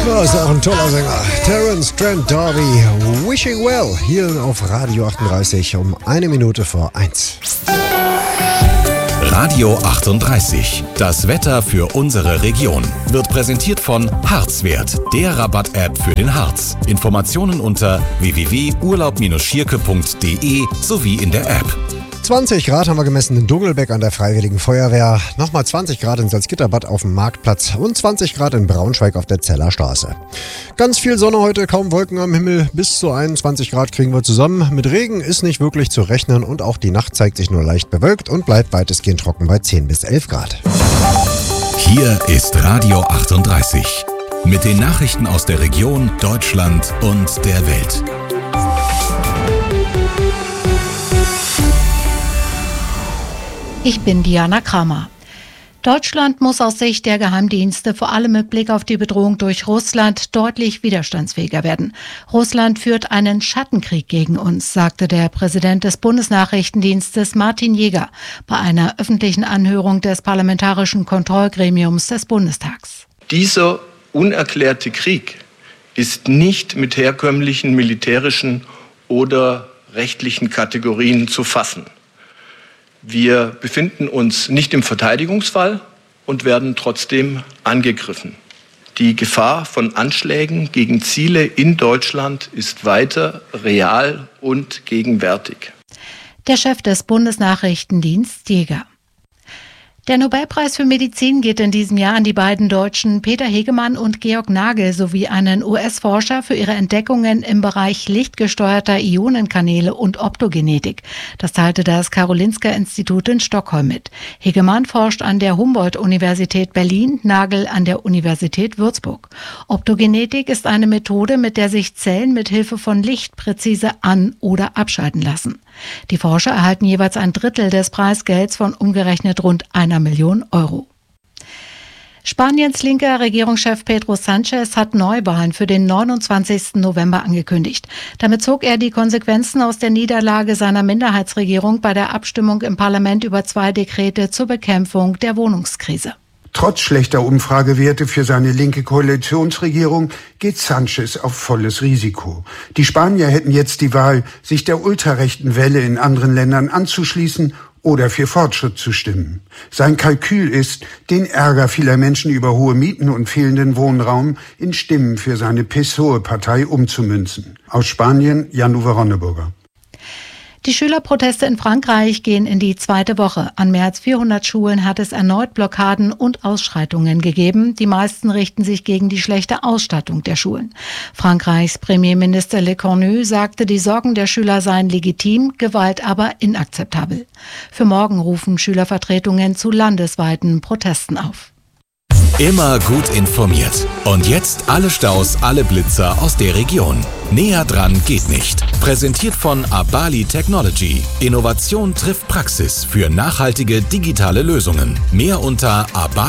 Ja, ist auch ein toller Sänger. Terence Trent D'Arby, Wishing Well, hier auf Radio 38 um 1:01. Radio 38, das Wetter für unsere Region, wird präsentiert von Harzwert, der Rabatt-App für den Harz. Informationen unter www.urlaub-schierke.de sowie in der App. 20 Grad haben wir gemessen in Dungelbeck an der Freiwilligen Feuerwehr, nochmal 20 Grad in Salzgitterbad auf dem Marktplatz und 20 Grad in Braunschweig auf der Zeller Straße. Ganz viel Sonne heute, kaum Wolken am Himmel, bis zu 21 Grad kriegen wir zusammen. Mit Regen ist nicht wirklich zu rechnen und auch die Nacht zeigt sich nur leicht bewölkt und bleibt weitestgehend trocken bei 10 bis 11 Grad. Hier ist Radio 38 mit den Nachrichten aus der Region, Deutschland und der Welt. Ich bin Diana Kramer. Deutschland muss aus Sicht der Geheimdienste vor allem mit Blick auf die Bedrohung durch Russland deutlich widerstandsfähiger werden. Russland führt einen Schattenkrieg gegen uns, sagte der Präsident des Bundesnachrichtendienstes Martin Jäger bei einer öffentlichen Anhörung des Parlamentarischen Kontrollgremiums des Bundestags. Dieser unerklärte Krieg ist nicht mit herkömmlichen militärischen oder rechtlichen Kategorien zu fassen. Wir befinden uns nicht im Verteidigungsfall und werden trotzdem angegriffen. Die Gefahr von Anschlägen gegen Ziele in Deutschland ist weiter real und gegenwärtig. Der Chef des Bundesnachrichtendienstes Jäger. Der Nobelpreis für Medizin geht in diesem Jahr an die beiden Deutschen Peter Hegemann und Georg Nagel sowie einen US-Forscher für ihre Entdeckungen im Bereich lichtgesteuerter Ionenkanäle und Optogenetik. Das teilte das Karolinska-Institut in Stockholm mit. Hegemann forscht an der Humboldt-Universität Berlin, Nagel an der Universität Würzburg. Optogenetik ist eine Methode, mit der sich Zellen mit Hilfe von Licht präzise an- oder abschalten lassen. Die Forscher erhalten jeweils ein Drittel des Preisgelds von umgerechnet rund 1 Million Euro. Spaniens linker Regierungschef Pedro Sánchez hat Neuwahlen für den 29. November angekündigt. Damit zog er die Konsequenzen aus der Niederlage seiner Minderheitsregierung bei der Abstimmung im Parlament über 2 Dekrete zur Bekämpfung der Wohnungskrise. Trotz schlechter Umfragewerte für seine linke Koalitionsregierung geht Sánchez auf volles Risiko. Die Spanier hätten jetzt die Wahl, sich der ultrarechten Welle in anderen Ländern anzuschließen oder für Fortschritt zu stimmen. Sein Kalkül ist, den Ärger vieler Menschen über hohe Mieten und fehlenden Wohnraum in Stimmen für seine PSOE-Partei umzumünzen. Aus Spanien, Jan-Uwe Ronneburger. Die Schülerproteste in Frankreich gehen in die 2. Woche. An mehr als 400 Schulen hat es erneut Blockaden und Ausschreitungen gegeben. Die meisten richten sich gegen die schlechte Ausstattung der Schulen. Frankreichs Premierminister Le Cornu sagte, die Sorgen der Schüler seien legitim, Gewalt aber inakzeptabel. Für morgen rufen Schülervertretungen zu landesweiten Protesten auf. Immer gut informiert. Und jetzt alle Staus, alle Blitzer aus der Region. Näher dran geht nicht. Präsentiert von Abali Technology. Innovation trifft Praxis für nachhaltige digitale Lösungen. Mehr unter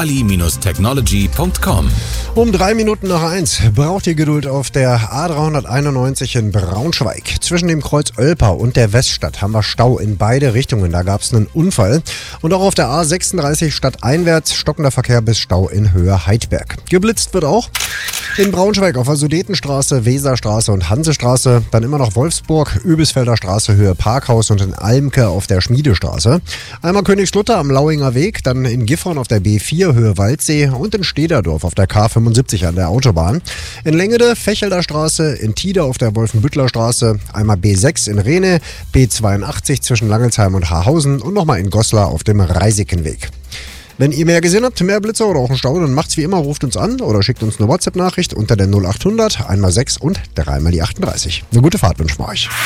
abali-technology.com. Um 1:03 braucht ihr Geduld auf der A391 in Braunschweig. Zwischen dem Kreuz Oelper und der Weststadt haben wir Stau in beide Richtungen. Da gab es einen Unfall. Und auch auf der A36 stadteinwärts stockender Verkehr bis Stau in Höhe Heidberg. Geblitzt wird auch in Braunschweig auf der Sudetenstraße, Weserstraße und Hansestraße. Dann immer noch Wolfsburg, Übisfelder Straße, Höhe Parkhaus und in Almke auf der Schmiedestraße. Einmal Königslutter am Lauinger Weg, dann in Gifhorn auf der B4, Höhe Waldsee und in Stederdorf auf der K75 an der Autobahn. In Lengede, Fechelder Straße, in Tide auf der Wolfenbüttler Straße, einmal B6 in Rehne, B82 zwischen Langelsheim und Haarhausen und nochmal in Goslar auf dem Reisikenweg. Wenn ihr mehr gesehen habt, mehr Blitzer oder auch einen Stau, dann macht's wie immer, ruft uns an oder schickt uns eine WhatsApp-Nachricht unter der 0800 1x6 und 3x38. Eine gute Fahrt wünschen wir euch.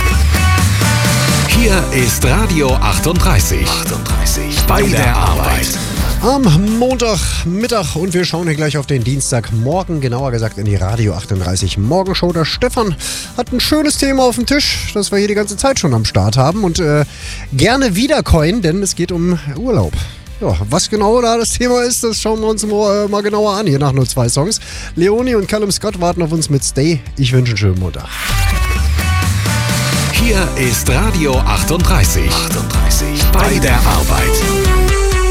Hier ist Radio 38. Bei der Arbeit. Am Montagmittag und wir schauen hier gleich auf den Dienstagmorgen, genauer gesagt in die Radio 38 Morgenshow. Der Stefan hat ein schönes Thema auf dem Tisch, das wir hier die ganze Zeit schon am Start haben und gerne wiedercoin, denn es geht um Urlaub. Ja, was genau da das Thema ist, das schauen wir uns mal genauer an, hier nach nur 2 Songs. Leonie und Callum Scott warten auf uns mit Stay. Ich wünsche einen schönen Montag. Hier ist Radio 38. Bei der Arbeit.